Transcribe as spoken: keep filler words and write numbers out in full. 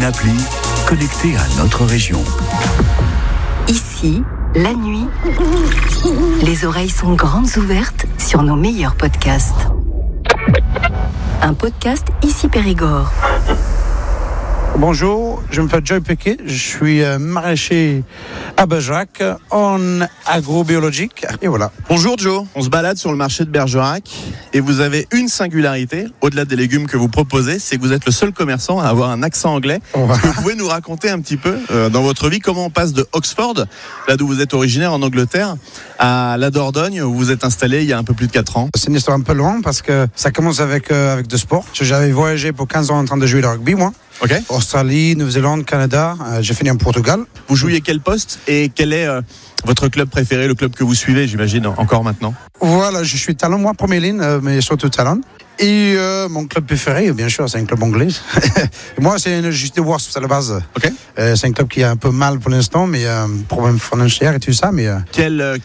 une appli connectée à notre région. Ici, la nuit, les oreilles sont grandes ouvertes sur nos meilleurs podcasts. Un podcast Ici Périgord. Bonjour, je m'appelle Joy Pequet, je suis maraîcher à Bergerac en agrobiologique et voilà. Bonjour Joe, on se balade sur le marché de Bergerac et vous avez une singularité, au-delà des légumes que vous proposez, c'est que vous êtes le seul commerçant à avoir un accent anglais. Ouais. Est-ce que vous pouvez nous raconter un petit peu euh, dans votre vie comment on passe de Oxford, là d'où vous êtes originaire en Angleterre, à la Dordogne où vous êtes installé il y a un peu plus de quatre ans? C'est une histoire un peu longue parce que ça commence avec, euh, avec du sport. J'avais voyagé pour quinze ans en train de jouer le rugby moi. Ok. Australie, Nouvelle-Zélande, Canada, euh, j'ai fini en Portugal. Vous jouiez quel poste et quel est euh, votre club préféré, le club que vous suivez, j'imagine, encore maintenant? Voilà, je suis talent, moi, première ligne, euh, mais surtout talent. Et euh, mon club préféré, bien sûr, c'est un club anglais. Moi, c'est juste de Wasps à la base. Okay. Euh, c'est un club qui a un peu mal pour l'instant, mais euh, problème financier et tout ça. Mais, euh... Quel,